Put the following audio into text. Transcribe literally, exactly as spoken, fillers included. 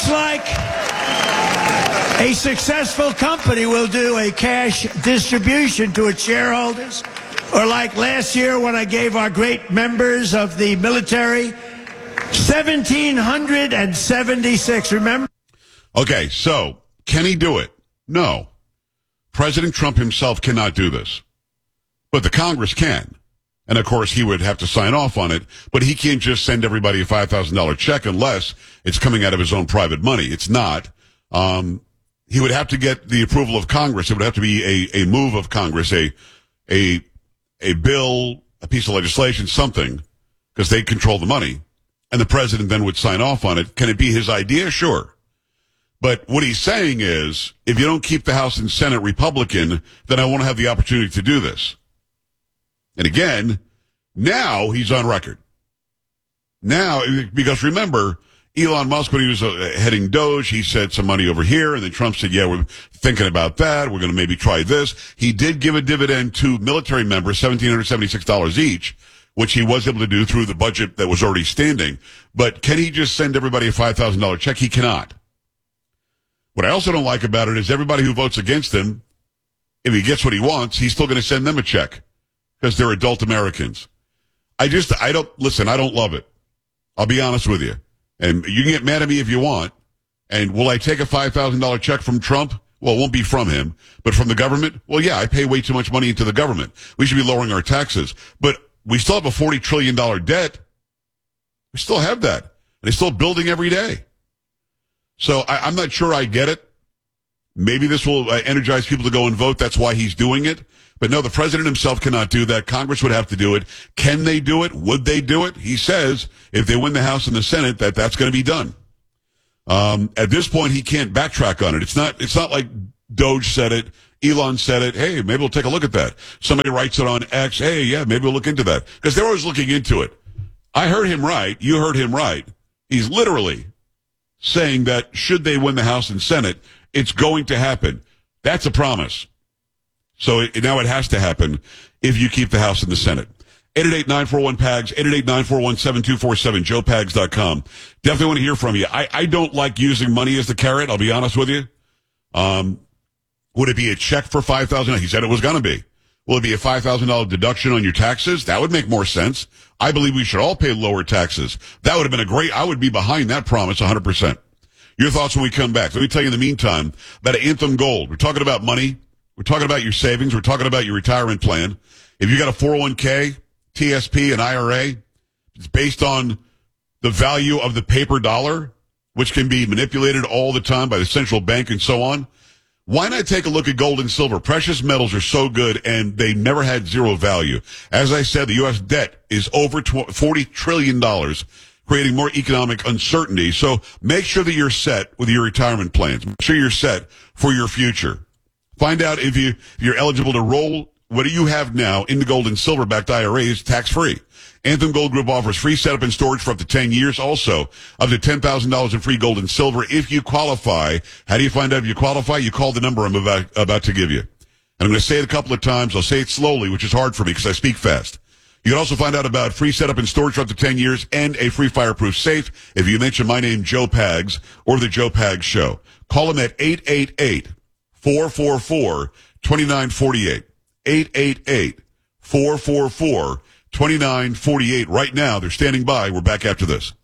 Just like a successful company will do a cash distribution to its shareholders, or like last year when I gave our great members of the military one thousand seven hundred seventy-six, remember? Okay, so can he do it? No. President Trump himself cannot do this. But the Congress can. And, of course, he would have to sign off on it. But he can't just send everybody a five thousand dollars check unless it's coming out of his own private money. It's not. Um, he would have to get the approval of Congress. It would have to be a, a move of Congress, a, a, a bill, a piece of legislation, something, because they control the money. And the president then would sign off on it. Can it be his idea? Sure. But what he's saying is, if you don't keep the House and Senate Republican, then I won't have the opportunity to do this. And again, now he's on record. Now, because remember, Elon Musk, when he was uh, heading Doge, he said some money over here, and then Trump said, yeah, we're thinking about that. We're going to maybe try this. He did give a dividend to military members, one thousand seven hundred seventy-six dollars each, which he was able to do through the budget that was already standing. But can he just send everybody a five thousand dollars check? He cannot. What I also don't like about it is everybody who votes against him, if he gets what he wants, he's still going to send them a check because they're adult Americans. I just, I don't, listen, I don't love it. I'll be honest with you. And you can get mad at me if you want. And will I take a five thousand dollars check from Trump? Well, it won't be from him, but from the government? Well, yeah, I pay way too much money into the government. We should be lowering our taxes. But we still have a forty trillion dollars debt. We still have that. And it's still building every day. So I, I'm not sure I get it. Maybe this will uh, energize people to go and vote. That's why he's doing it. But no, the president himself cannot do that. Congress would have to do it. Can they do it? Would they do it? He says if they win the House and the Senate, that that's going to be done. Um, at this point, he can't backtrack on it. It's not, it's not like Doge said it. Elon said it. Hey, maybe we'll take a look at that. Somebody writes it on X. Hey, yeah, maybe we'll look into that. Because they're always looking into it. I heard him right. You heard him right. He's literally saying that should they win the House and Senate, it's going to happen. That's a promise. So it, now it has to happen if you keep the House and the Senate. eight eight eight, nine four one, P A G S, eight eight eight, nine four one, seven two four seven, joe pags dot com. Definitely want to hear from you. I, I don't like using money as the carrot, I'll be honest with you. Um, would it be a check for five thousand dollars? He said it was going to be. Will it be a five thousand dollars deduction on your taxes? That would make more sense. I believe we should all pay lower taxes. That would have been a great, I would be behind that promise one hundred percent. Your thoughts when we come back. Let me tell you in the meantime about Anthem Gold. We're talking about money. We're talking about your savings. We're talking about your retirement plan. If you got a four oh one k, T S P, and I R A, it's based on the value of the paper dollar, which can be manipulated all the time by the central bank and so on. Why not take a look at gold and silver? Precious metals are so good, and they never had zero value. As I said, the U S debt is over forty trillion dollars, creating more economic uncertainty. So make sure that you're set with your retirement plans. Make sure you're set for your future. Find out if, you, if you're eligible to roll what do you have now into gold and silver-backed I R As tax-free. Anthem Gold Group offers free setup and storage for up to ten years. Also, up to ten thousand dollars in free gold and silver if you qualify. How do you find out if you qualify? You call the number I'm about, about to give you. And I'm going to say it a couple of times. I'll say it slowly, which is hard for me because I speak fast. You can also find out about free setup and storage for up to ten years and a free fireproof safe if you mention my name, Joe Pags, or the Joe Pags Show. Call them at eight eight eight, four four four, two nine four eight. eight eight eight, four four four, two nine four eight. Right now, they're standing by. We're back after this.